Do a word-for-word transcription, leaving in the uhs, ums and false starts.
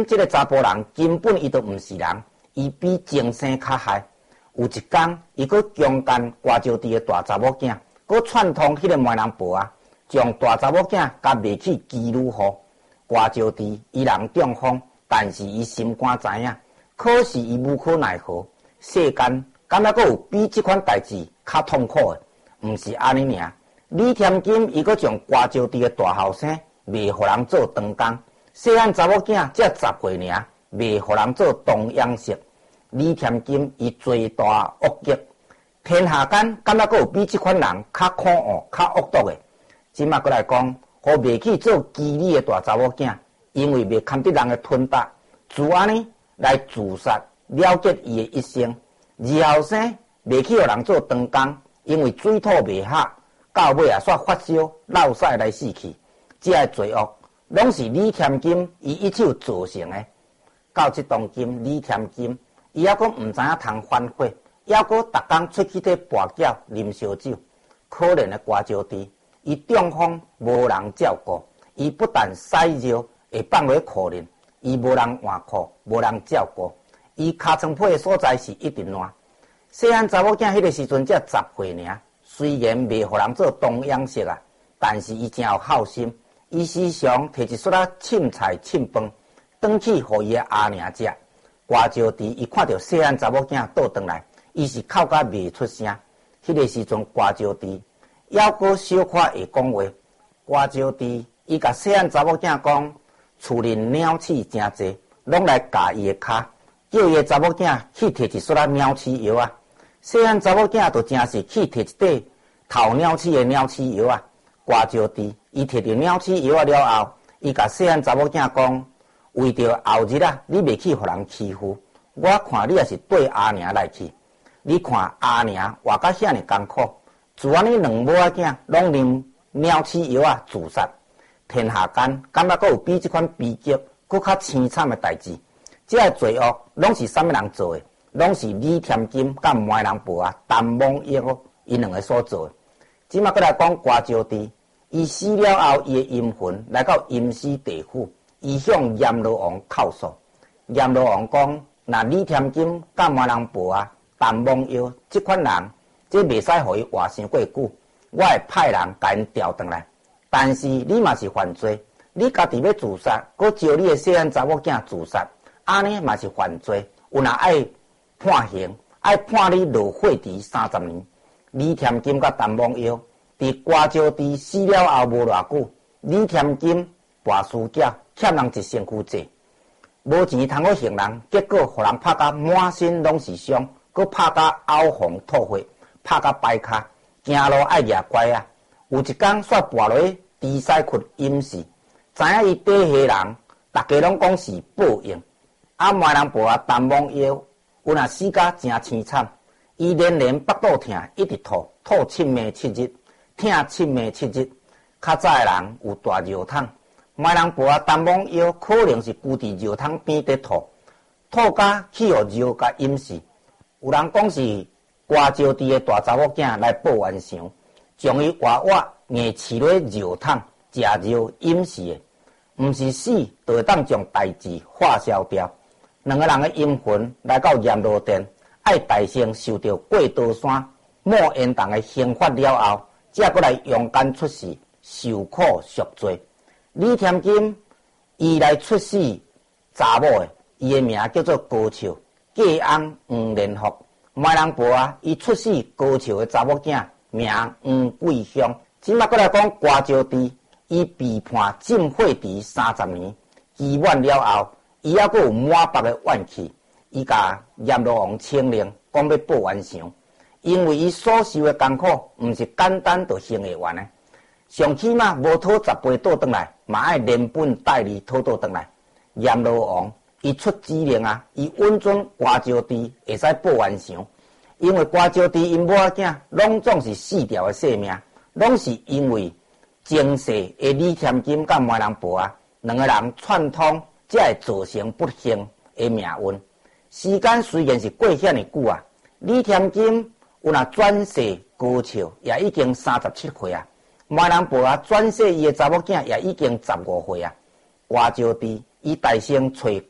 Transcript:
金这个查甫人根本伊都毋是人，伊比精神较害。有一天，伊佫强奸瓜招埕的大查某囝，佫串通迄个媒人婆啊，将大查某囝甲卖去妓女户。瓜招埕伊人中风，但是伊心肝知影，可是伊无可奈何。世间敢若佫有比即款代志较痛苦的？毋是安尼尔。李添金伊佫将瓜招埕的大后生卖互人做长工，细汉查某囝才十岁尔，卖互人做童养媳。李添金伊罪大恶极，天下间敢若佫有比即款人较可恶、较恶毒的？即马佫来讲，互卖去做妓女的大查某囝，因为袂堪得人的吞打，自安尼来自杀了结伊的一生。二后生卖去互人做长工，因为水土未合，到尾啊煞发烧、落屎来死去。这个罪恶拢是李添金伊一手造成的。到即当今，李添金伊还阁毋知影通反悔，还阁逐工出去替跋筊啉烧酒。可怜的瓜招埕，伊中风无人照顾，伊不但屎尿会放落裤里，伊无人换裤，无人照顾，伊尻川皮的所在是一直烂。细汉查某囝迄个时阵才十岁尔，虽然袂互人做童养媳啊，但是伊真有孝心，伊时常摕一撮啊凊菜凊饭，转去互伊的阿娘食。瓜招埕伊看到细汉查某囝倒转来，伊是哭甲袂出声。迄个时阵，瓜招埕还阁小可会讲话。瓜招埕伊甲细汉查某囝讲，厝里鸟鼠真济，拢来咬伊的骹，叫伊的查某囝去摕一撮啊鸟鼠药啊。细汉查某囝就真是去摕一块头鸟鼠的鸟鼠药啊。瓜招埕伊摕着鸟鼠药啊了后，伊甲细汉查某囝讲，为着后日啊，你袂去互人欺负，我看你也是对阿娘来去。你看阿娘活甲遐尼艰苦，自安尼两母仔囝拢啉鸟鼠药啊自杀。天下间敢若佫有比即款悲剧佫较凄惨的代志？这个罪恶拢是啥物人做的？拢是李添金甲媒人婆啊、陈梦英因两个所做的。即马佫来讲瓜招埕，伊死了后，伊的阴魂来到阴司地府，伊向阎罗王叩诉。阎罗王讲：那李添金甲媒人婆啊、陈梦英即款人，这袂使互伊活伤过久，我会派人甲因调转来。但是你嘛是犯罪，你家己要自杀，佫招你的细汉查某囝自杀，安尼嘛是犯罪。有若爱判刑，爱判你落火池三十年。李添金甲陈梦英伫瓜招埕死了后无偌久，李添金跋尸脚欠人一身躯债，无钱通去还人，结果互人拍甲满身拢是伤，佫拍甲凹红吐血，拍甲摆骹，行路爱举拐啊。有一天煞跋落去猪屎窟淹死，知影伊底下人，大家拢讲是报应。啊，媒人婆啊，陈梦英有若死甲真凄惨，伊连连腹肚痛，一直吐，吐七暝七日，痛七暝七日。较早的人有大热桶，媒人婆啊，陈梦英可能是居伫热桶边伫吐，吐甲去互热甲淹死。有人讲是瓜招埕的大查某囝来报冤偿，将伊活活硬饲落热桶，食热淹死的。毋是死，就会当将代志化消掉。两个人的阴魂来到阎罗殿，爱大声受到过刀山莫言重的刑罚了后，才过来勇敢出世，受苦赎罪。李添金伊来出世查某的，伊的名叫做高笑，嫁翁黄连福。媒人婆啊，伊出世高笑的查某囝，名黄桂香。即马过来讲瓜招埕，伊被判浸火池三十年，期满了后，伊还阁有满腹的怨气。伊甲阎罗王请令，讲要报冤偿，因为伊所受的艰苦，毋是简单就成会完的。上起码无讨十倍倒转来，嘛爱连本带利讨倒转来。阎罗王伊出指令啊，伊允准瓜招埕会使报冤偿，因为瓜招埕因某仔囝拢总是死掉的性命，拢是因为前世的李添金甲媒人婆啊，两个人串通，才会造成不幸的命运。时间虽然是过遐尼久啊，李添金有若转世高笑，也已经三十七岁啊。媒人婆啊，转世伊的查某囝也已经十五岁啊。瓜招埕伊大声找